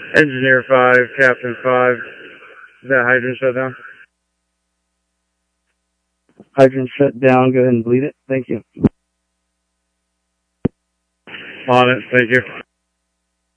Engineer 5, Captain 5. Is that hydrant shut down? Hydrant shut down. Go ahead and bleed it. Thank you. On it. Thank you.